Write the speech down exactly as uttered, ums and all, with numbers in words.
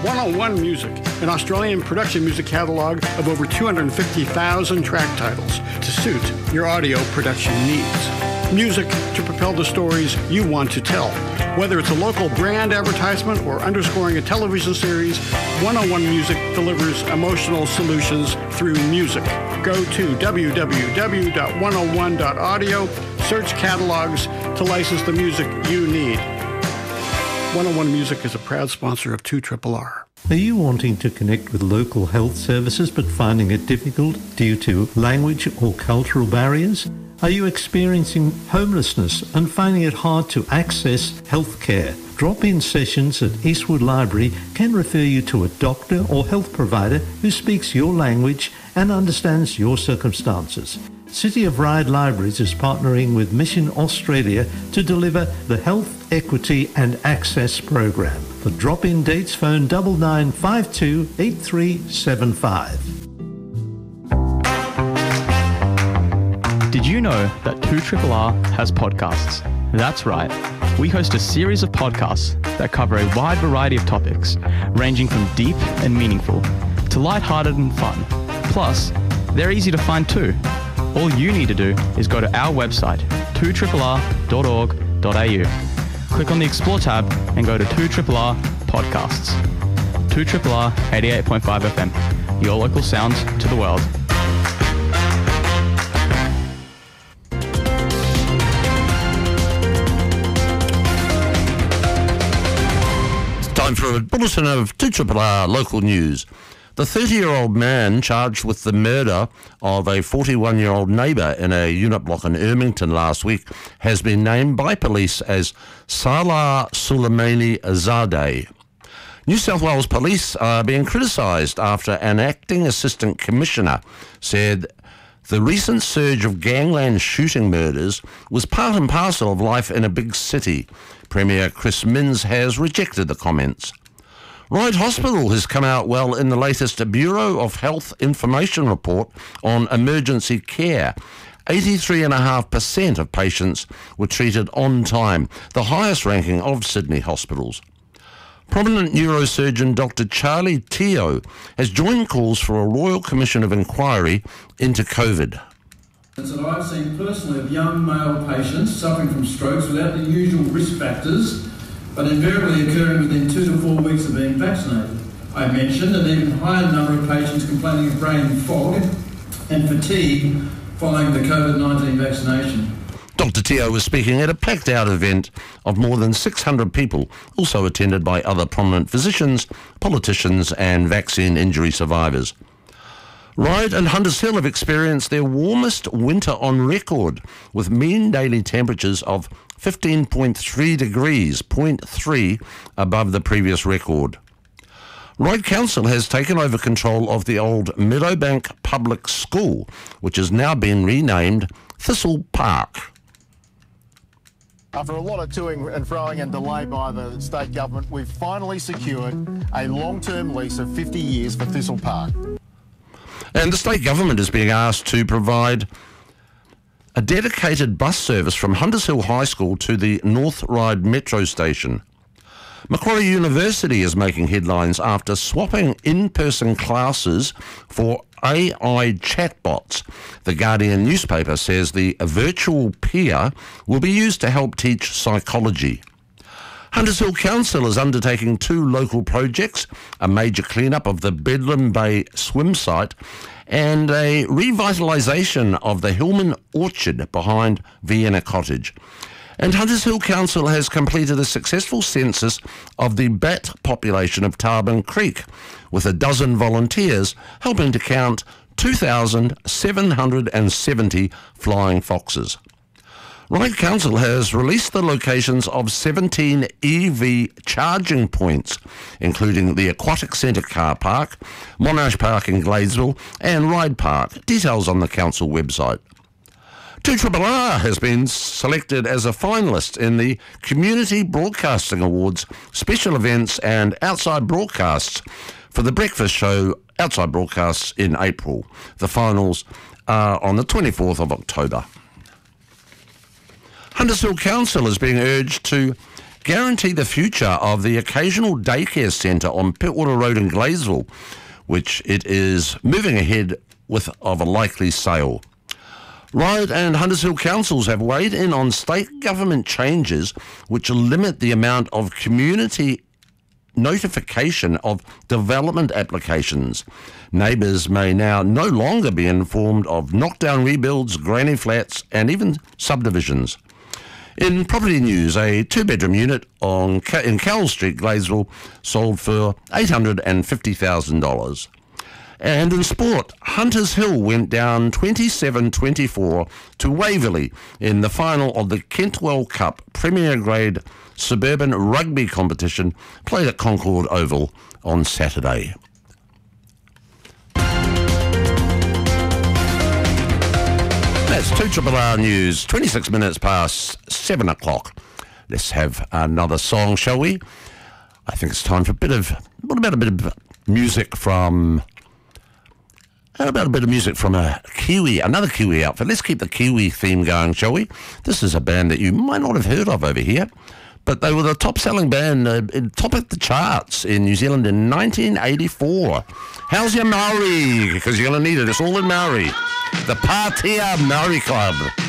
one oh one Music, an Australian production music catalogue of over two hundred fifty thousand track titles to suit your audio production needs. Music to propel the stories you want to tell. Whether it's a local brand advertisement or underscoring a television series, one oh one Music delivers emotional solutions through music. Go to w w w dot one oh one dot audio, search catalogs to license the music you need. one oh one Music is a proud sponsor of two R R R. Are you wanting to connect with local health services but finding it difficult due to language or cultural barriers? Are you experiencing homelessness and finding it hard to access health care? Drop-in sessions at Eastwood Library can refer you to a doctor or health provider who speaks your language and understands your circumstances. City of Ryde Libraries is partnering with Mission Australia to deliver the Health, Equity and Access program. For drop-in dates, phone nine nine five two eight three seven five. Did you know that two R R R has podcasts? That's right. We host a series of podcasts that cover a wide variety of topics, ranging from deep and meaningful to lighthearted and fun. Plus, they're easy to find too. All you need to do is go to our website, two R R R dot org dot a u. Click on the Explore tab and go to two R R R Podcasts. two R R R eighty-eight point five F M, your local sounds to the world. Time for a bulletin of two R R R local news. The thirty-year-old man charged with the murder of a forty-one-year-old neighbour in a unit block in Ermington last week has been named by police as Salah Soleimani Zadeh. New South Wales Police are being criticised after an acting assistant commissioner said the recent surge of gangland shooting murders was part and parcel of life in a big city. Premier Chris Minns has rejected the comments. Ryde Hospital has come out well in the latest Bureau of Health Information report on emergency care. eighty-three point five percent of patients were treated on time, the highest ranking of Sydney hospitals. Prominent neurosurgeon Doctor Charlie Teo has joined calls for a Royal Commission of Inquiry into COVID. That I've seen personally of young male patients suffering from strokes without the usual risk factors, but invariably occurring within two to four weeks of being vaccinated. I mentioned an even higher number of patients complaining of brain fog and fatigue following the COVID nineteen vaccination. Doctor Teo was speaking at a packed-out event of more than six hundred people, also attended by other prominent physicians, politicians and vaccine injury survivors. Ryde and Hunters Hill have experienced their warmest winter on record, with mean daily temperatures of fifteen point three degrees, zero point three above the previous record. Ryde Council has taken over control of the old Meadowbank Public School, which has now been renamed Thistle Park. After a lot of toing and froing and delay by the state government, we've finally secured a long-term lease of fifty years for Thistle Park. And the state government is being asked to provide a dedicated bus service from Hunters Hill High School to the North Ryde Metro Station. Macquarie University is making headlines after swapping in-person classes for A I chatbots. The Guardian newspaper says the virtual peer will be used to help teach psychology. Hunters Hill Council is undertaking two local projects, a major clean-up of the Bedlam Bay swim site and a revitalisation of the Hillman Orchard behind Vienna Cottage. And Hunters Hill Council has completed a successful census of the bat population of Tarbin Creek, with a dozen volunteers helping to count two thousand seven hundred seventy flying foxes. Ryde Council has released the locations of seventeen E V charging points, including the Aquatic Centre car park, Monash Park in Gladesville and Ryde Park. Details on the council website. two R R R has been selected as a finalist in the Community Broadcasting Awards Special Events and Outside Broadcasts for the breakfast show Outside Broadcasts in April. The finals are on the twenty-fourth of October. Hunters Hill Council is being urged to guarantee the future of the occasional daycare centre on Pittwater Road in Gladesville, which it is moving ahead with of a likely sale. Ryde and Hunters Hill councils have weighed in on state government changes which limit the amount of community notification of development applications. Neighbours may now no longer be informed of knockdown rebuilds, granny flats and even subdivisions. In property news, a two-bedroom unit on in Carroll Street, Gladesville, sold for eight hundred fifty thousand dollars. And in sport, Hunters Hill went down twenty-seven twenty-four to Waverley in the final of the Kentwell Cup Premier Grade Suburban Rugby competition played at Concord Oval on Saturday. That's two Triple R News, twenty-six minutes past seven o'clock. Let's have another song, shall we? I think it's time for a bit of, what about a bit of music from... How about a bit of music from a Kiwi, another Kiwi outfit? Let's keep the Kiwi theme going, shall we? This is a band that you might not have heard of over here, but they were the top-selling band, uh, top of the charts in New Zealand in nineteen eighty-four. How's your Maori? Because you're going to need it. It's all in Maori. The Pātea Maori Club.